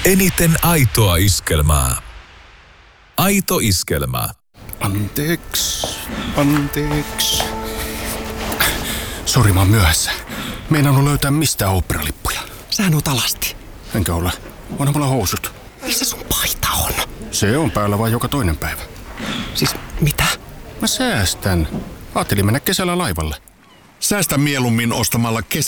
eniten aitoa iskelmää. Aito iskelmä. Anteeksi. Sori, mä oon myöhässä. Meinannut löytää mistään oopperalippuja. Sähän oot alasti. Enkä ole. Onhan mulla housut. Missä sun paita on? Se on päällä vain joka toinen päivä. Siis mitä? Mä säästän. Ajattelin mennä kesällä laivalle. Säästä mieluummin ostamalla